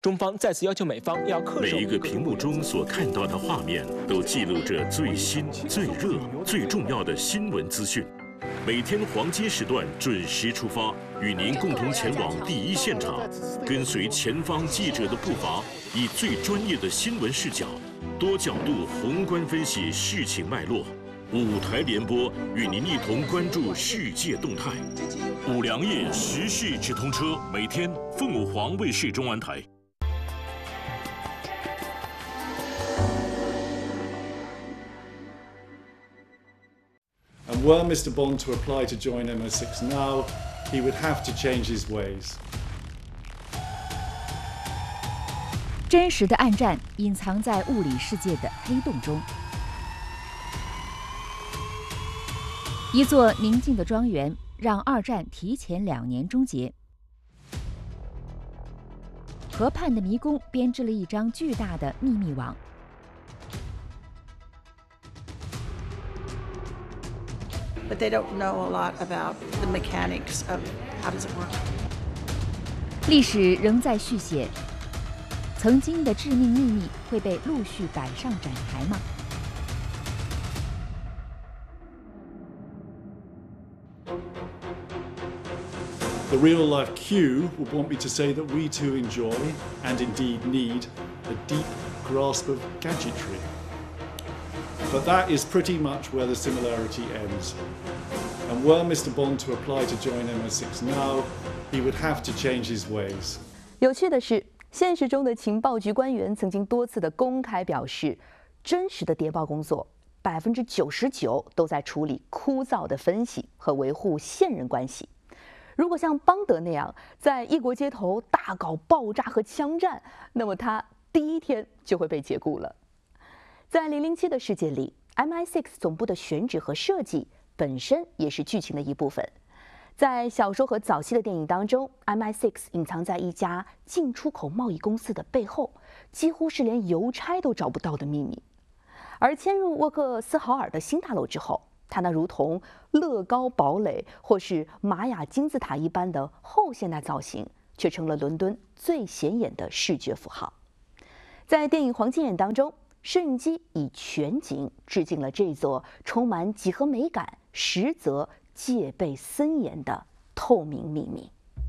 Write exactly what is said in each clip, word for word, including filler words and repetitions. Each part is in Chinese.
中方再次要求美方要恪守。 每一个屏幕中所看到的画面，都记录着最新、最热、最重要的新闻资讯。每天黄金时段准时出发，与您共同前往第一现场，跟随前方记者的步伐，以最专业的新闻视角，多角度宏观分析事情脉络。五台联播与您一同关注世界动态。五粮液时事直通车，每天凤凰卫视中文台。 And were Mister Bond to apply to join M I six now, he would have to change his ways. 真实的暗战隐藏在物理世界的黑洞中。一座宁静的庄园让二战提前两年终结。河畔的迷宫编织了一张巨大的秘密网。 But they don't know a lot about the mechanics of how does it work. 历史仍在续写，曾经的致命秘密会被陆续摆上展台吗？ The real-life Q would want me to say that we too enjoy, and indeed need, a deep grasp of gadgetry. But that is pretty much where the similarity ends. And were Mister Bond to apply to join M I six now, he would have to change his ways. 有趣的是，现实中的情报局官员曾经多次的公开表示，真实的谍报工作百分之九十九都在处理枯燥的分析和维护线人关系。如果像邦德那样在异国街头大搞爆炸和枪战，那么他第一天就会被解雇了。在零零七的世界里 ，M I six 总部的选址和设计本身也是剧情的一部分。在小说和早期的电影当中 ，M I six 隐藏在一家进出口贸易公司的背后，几乎是连邮差都找不到的秘密。而迁入沃克斯豪尔的新大楼之后，它那如同乐高堡垒或是玛雅金字塔一般的后现代造型，却成了伦敦最显眼的视觉符号。在电影《黄金眼》当中，摄影机以全景致敬了这座充满几何美感、实则戒备森严的透明秘密。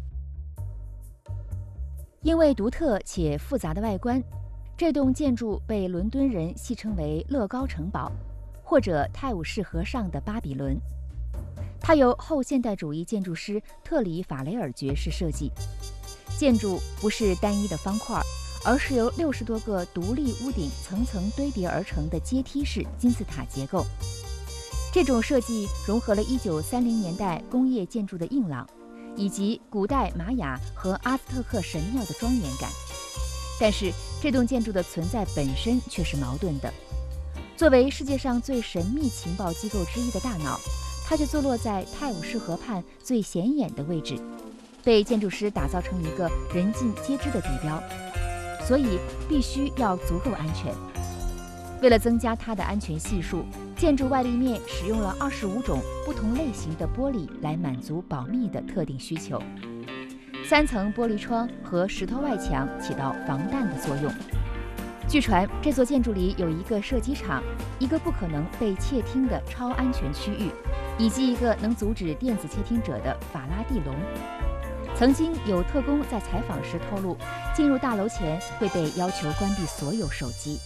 因为独特且复杂的外观，这栋建筑被伦敦人戏称为乐高城堡，或者泰晤士河上的巴比伦。它由后现代主义建筑师特里法雷尔爵士设计，建筑不是单一的方块，而是由六十多个独立屋顶层层堆叠而成的阶梯式金字塔结构。这种设计融合了一九三零年代工业建筑的硬朗，以及古代玛雅和阿兹特克神庙的庄严感。但是，这栋建筑的存在本身却是矛盾的。作为世界上最神秘情报机构之一的大脑，它却坐落在泰晤士河畔最显眼的位置，被建筑师打造成一个人尽皆知的地标，所以必须要足够安全。为了增加它的安全系数，建筑外立面使用了二十五种不同类型的玻璃来满足保密的特定需求。三层玻璃窗和石头外墙起到防弹的作用。据传，这座建筑里有一个射击场，一个不可能被窃听的超安全区域，以及一个能阻止电子窃听者的法拉第笼。曾经有特工在采访时透露，进入大楼前会被要求关闭所有手机。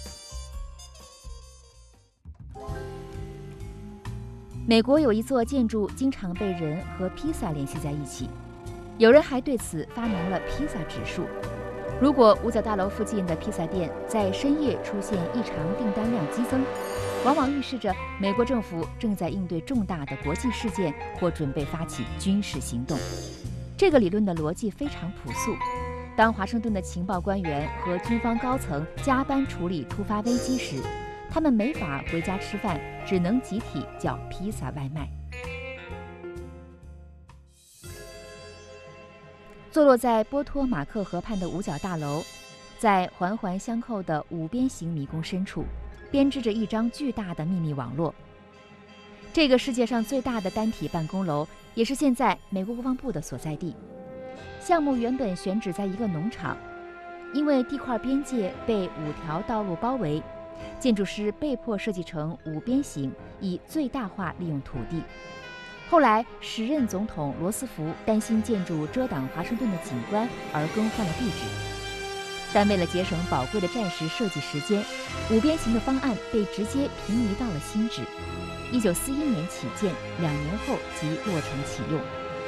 美国有一座建筑经常被人和披萨联系在一起，有人还对此发明了披萨指数。如果五角大楼附近的披萨店在深夜出现异常订单量激增，往往预示着美国政府正在应对重大的国际事件或准备发起军事行动。这个理论的逻辑非常朴素：当华盛顿的情报官员和军方高层加班处理突发危机时，他们没法回家吃饭，只能集体叫披萨外卖。坐落在波托马克河畔的五角大楼，在环环相扣的五边形迷宫深处，编织着一张巨大的秘密网络。这个世界上最大的单体办公楼，也是现在美国国防部的所在地。项目原本选址在一个农场， 因为地块边界被五条道路包围，建筑师被迫设计成五边形，以最大化利用土地。后来，时任总统罗斯福担心建筑遮挡华盛顿的景观而更换了地址。但为了节省宝贵的战时设计时间，五边形的方案被直接平移到了新址。一九四一年起建，两年后即落成启用。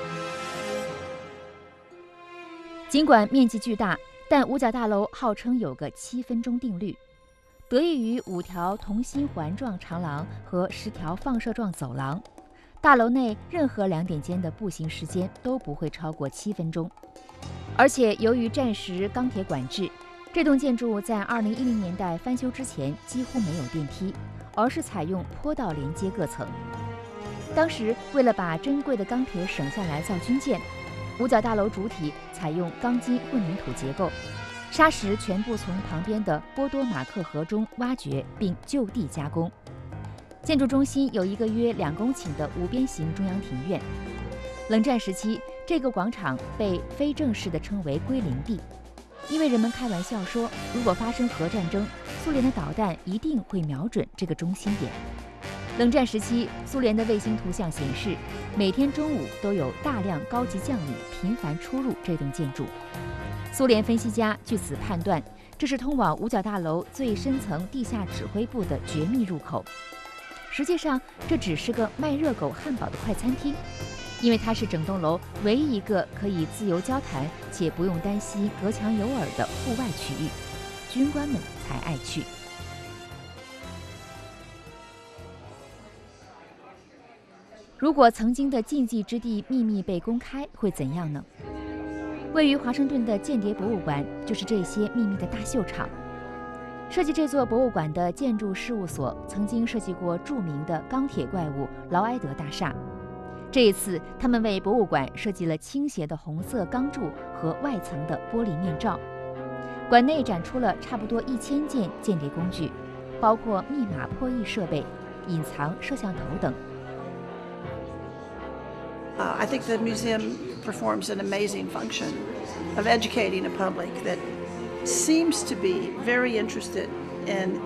尽管面积巨大，但五角大楼号称有个七分钟定律。得益于五条同心环状长廊和十条放射状走廊，大楼内任何两点间的步行时间都不会超过七分钟。而且由于战时钢铁管制，这栋建筑在二零一零年代翻修之前几乎没有电梯，而是采用坡道连接各层。当时为了把珍贵的钢铁省下来造军舰，五角大楼主体采用钢筋混凝土结构，砂石全部从旁边的波多马克河中挖掘并就地加工。建筑中心有一个约两公顷的五边形中央庭院。冷战时期，这个广场被非正式地称为归零地，因为人们开玩笑说，如果发生核战争，苏联的导弹一定会瞄准这个中心点。冷战时期，苏联的卫星图像显示，每天中午都有大量高级将领频繁出入这栋建筑。苏联分析家据此判断，这是通往五角大楼最深层地下指挥部的绝密入口。实际上，这只是个卖热狗汉堡的快餐厅，因为它是整栋楼唯一一个可以自由交谈且不用担心隔墙有耳的户外区域，军官们才爱去。如果曾经的禁忌之地秘密被公开，会怎样呢？位于华盛顿的间谍博物馆就是这些秘密的大秀场。设计这座博物馆的建筑事务所曾经设计过著名的钢铁怪物劳埃德大厦。这一次，他们为博物馆设计了倾斜的红色钢柱和外层的玻璃面罩。馆内展出了差不多一千件间谍工具，包括密码破译设备、隐藏摄像头等。 Uh, I think the museum performs an amazing function of educating a public that seems to be very interested in